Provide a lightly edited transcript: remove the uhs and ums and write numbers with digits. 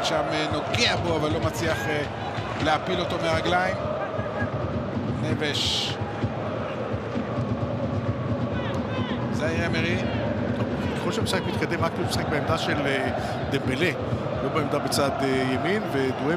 שם נוגע בו, אבל לא מצליח להפיל אותו מהרגליים. נבש. זאיר אמרי. ככל שהמשחק מתקדם, רק משחק בעמדה של דמבלה, לא בעמדה בצד ימין, ודואם